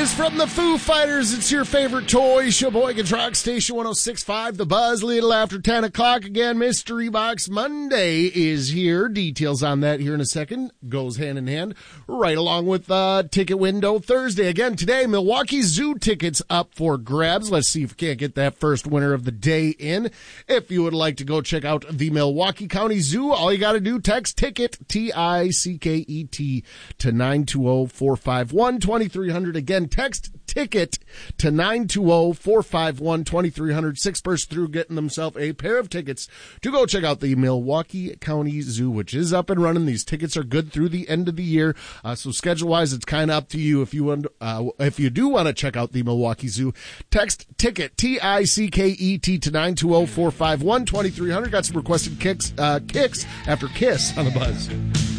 is from the Foo Fighters. It's your favorite toy. Sheboygan Rock Station 106.5. The Buzz, little after 10 o'clock. Again, Mystery Box Monday is here. Details on that here in a second. Goes hand in hand. Right along with Ticket Window Thursday. Again, today, Milwaukee Zoo tickets up for grabs. Let's see if we can't get that first winner of the day in. If you would like to go check out the Milwaukee County Zoo, all you got to do, text TICKET, T-I-C-K-E-T, to 920-451-2300. Again, text TICKET to 920-451-2300. Six person through getting themselves a pair of tickets to go check out the Milwaukee County Zoo, which is up and running. These tickets are good through the end of the year. So schedule-wise, it's kind of up to you. If you do want to check out the Milwaukee Zoo, text TICKET, T-I-C-K-E-T, to 920-451-2300. Got some requested kicks after Kiss on the Buzz.